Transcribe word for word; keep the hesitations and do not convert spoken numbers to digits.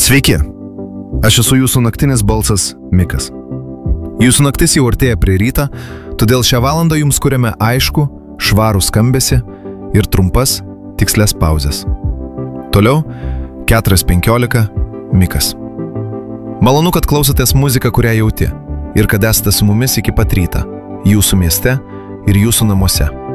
Sveiki, aš esu jūsų naktinis balsas Mikas. Jūsų naktis jau artėja prie rytą, todėl šią valandą jums kuriame aišku, švarų skambesį ir trumpas, tikslės pauzes. Toliau keturios penkiolika Mikas. Malonu, kad klausotės muziką, kurią jauti, ir kad esate su mumis iki pat rytą, jūsų mieste ir jūsų namuose.